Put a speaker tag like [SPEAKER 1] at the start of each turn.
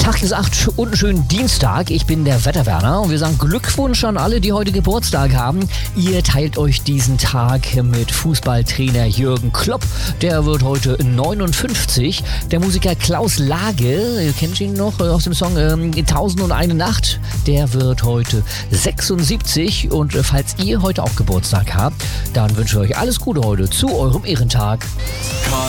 [SPEAKER 1] Tag ist 8 und einen schönen Dienstag. Ich bin der Wetterwerner und wir sagen Glückwunsch an alle, die heute Geburtstag haben. Ihr teilt euch diesen Tag mit Fußballtrainer Jürgen Klopp. Der wird heute 59. Der Musiker Klaus Lage, ihr kennt ihn noch aus dem Song 1001 Nacht, der wird heute 76. Und falls ihr heute auch Geburtstag habt, dann wünsche ich euch alles Gute heute zu eurem Ehrentag.